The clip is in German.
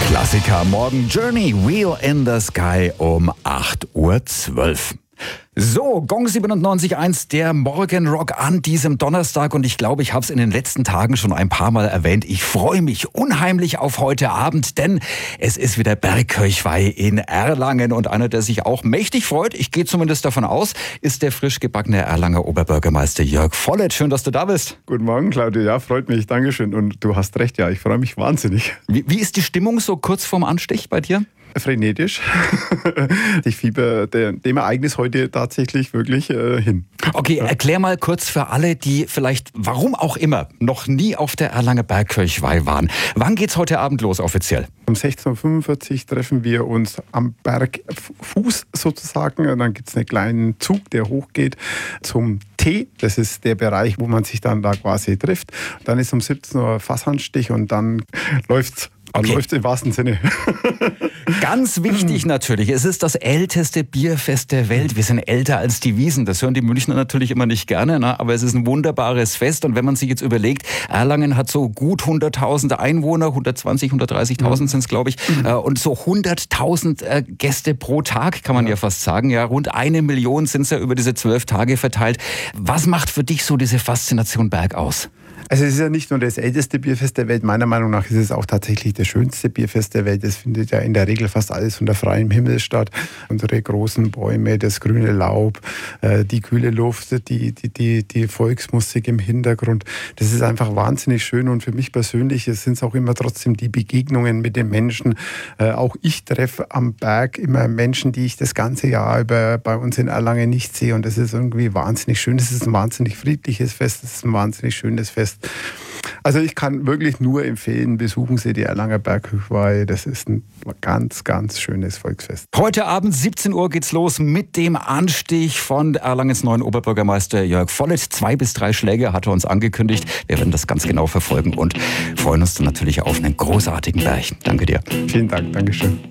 Klassiker morgen Journey, Wheel in the Sky um 8:12 Uhr. So, Gong 97.1, der Morgenrock an diesem Donnerstag, und ich glaube, ich habe es in den letzten Tagen schon ein paar Mal erwähnt. Ich freue mich unheimlich auf heute Abend, denn es ist wieder Bergkirchweih in Erlangen, und einer, der sich auch mächtig freut, ich gehe zumindest davon aus, ist der frisch gebackene Erlanger Oberbürgermeister Jörg Vollert. Schön, dass du da bist. Guten Morgen, Claudia. Ja, freut mich. Dankeschön. Und du hast recht, ja, ich freue mich wahnsinnig. Wie ist die Stimmung so kurz vorm Anstich bei dir? Frenetisch. Ich fieber dem Ereignis heute tatsächlich wirklich hin. Okay, erklär mal kurz für alle, die vielleicht, warum auch immer, noch nie auf der Erlanger Bergkirchweih waren. Wann geht's heute Abend los offiziell? Um 16:45 Uhr treffen wir uns am Bergfuß sozusagen. Und dann gibt es einen kleinen Zug, der hochgeht zum T. Das ist der Bereich, wo man sich dann da quasi trifft. Dann ist um 17 Uhr Fassanstich und dann läuft's. Okay. Läuft im wahrsten Sinne. Ganz wichtig natürlich, es ist das älteste Bierfest der Welt. Wir sind älter als die Wiesn. Das hören die Münchner natürlich immer nicht gerne, ne? Aber es ist ein wunderbares Fest. Und wenn man sich jetzt überlegt, Erlangen hat so gut 100.000 Einwohner, 120.000, 130.000 sind es, glaube ich, und so 100.000 Gäste pro Tag, kann man ja fast sagen. Ja, rund 1 Million sind es ja über diese 12 Tage verteilt. Was macht für dich so diese Faszination Berg aus? Also es ist ja nicht nur das älteste Bierfest der Welt, meiner Meinung nach ist es auch tatsächlich das schönste Bierfest der Welt. Es findet ja in der Regel fast alles unter freiem Himmel statt. Unsere großen Bäume, das grüne Laub, die kühle Luft, die Volksmusik im Hintergrund. Das ist einfach wahnsinnig schön, und für mich persönlich sind es auch immer trotzdem die Begegnungen mit den Menschen. Auch ich treffe am Berg immer Menschen, die ich das ganze Jahr über bei uns in Erlangen nicht sehe, und das ist irgendwie wahnsinnig schön. Es ist ein wahnsinnig friedliches Fest, es ist ein wahnsinnig schönes Fest. Also ich kann wirklich nur empfehlen, besuchen Sie die Erlanger Bergkirchweih. Das ist ein ganz, ganz schönes Volksfest. Heute Abend 17 Uhr geht's los mit dem Anstich von Erlangens neuen Oberbürgermeister Jörg Vollert. 2 bis 3 Schläge hat er uns angekündigt. Wir werden das ganz genau verfolgen und freuen uns dann natürlich auf einen großartigen Berg. Danke dir. Vielen Dank, Dankeschön.